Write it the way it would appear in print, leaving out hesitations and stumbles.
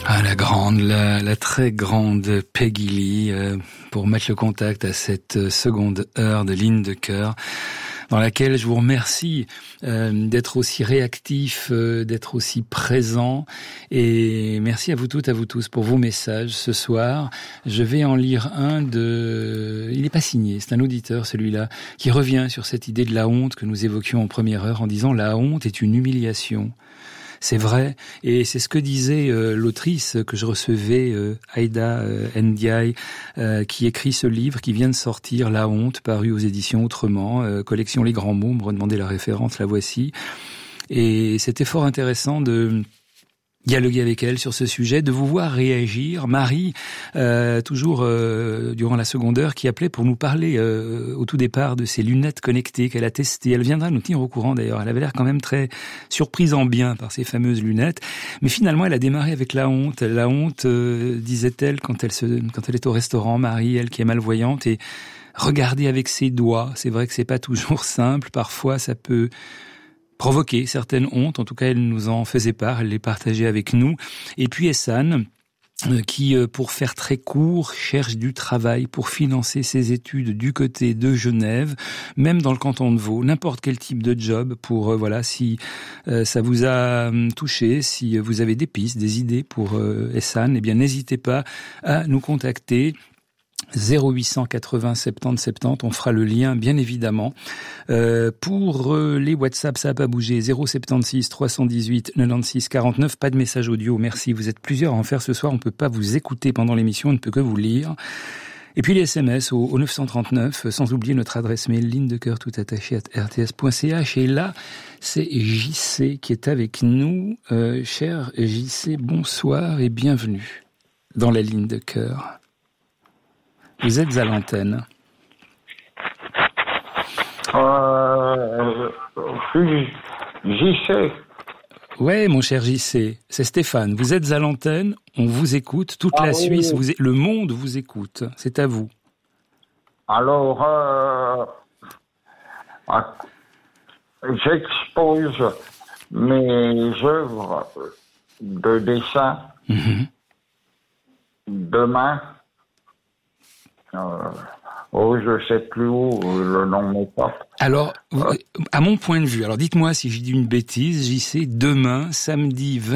Ah, la très grande Peggy Lee, pour mettre le contact à cette seconde heure de Ligne de Cœur, dans laquelle je vous remercie d'être aussi réactif, d'être aussi présent, et merci à vous toutes, à vous tous pour vos messages ce soir. Je vais en lire un il n'est pas signé, c'est un auditeur celui-là, qui revient sur cette idée de la honte que nous évoquions en première heure en disant « La honte est une humiliation ». C'est vrai, et c'est ce que disait l'autrice que je recevais, Aïda Ndiaye, qui écrit ce livre qui vient de sortir, La honte, paru aux éditions Autrement, collection Les Grands Mots, me redemandez la référence, la voici. Et c'était fort intéressant de dialoguer avec elle sur ce sujet, de vous voir réagir. Marie, toujours durant la seconde heure, qui appelait pour nous parler au tout départ de ces lunettes connectées qu'elle a testées. Elle viendra nous tenir au courant d'ailleurs. Elle avait l'air quand même très surprise en bien par ces fameuses lunettes. Mais finalement, elle a démarré avec la honte. La honte, disait-elle, quand elle est au restaurant, Marie, elle qui est malvoyante, et regarder avec ses doigts. C'est vrai que c'est pas toujours simple. Parfois, ça peut provoquer certaines hontes, en tout cas elle nous en faisait part, elle les partageait avec nous. Et puis Essan, qui, pour faire très court, cherche du travail pour financer ses études du côté de Genève, même dans le canton de Vaud, n'importe quel type de job pour, si ça vous a touché, si vous avez des pistes, des idées pour Essan, eh bien n'hésitez pas à nous contacter. 0800 80 70 70, on fera le lien bien évidemment. Pour les WhatsApp, ça n'a pas bougé, 076 318 96 49, pas de message audio, merci, vous êtes plusieurs à en faire ce soir, on ne peut pas vous écouter pendant l'émission, on ne peut que vous lire. Et puis les SMS au 939, sans oublier notre adresse mail, ligne-de-cœur tout attaché @rts.ch. Et là, c'est JC qui est avec nous. Cher JC, bonsoir et bienvenue dans la Ligne de Cœur. Vous êtes à l'antenne. JC. Ouais, mon cher JC, c'est Stéphane. Vous êtes à l'antenne, on vous écoute. Toute la Suisse, le monde vous écoute. C'est à vous. Alors, j'expose mes œuvres de dessin demain. Je sais plus où le nom n'est pas. Alors, à mon point de vue, alors dites-moi si j'ai dit une bêtise, j'y sais, demain, samedi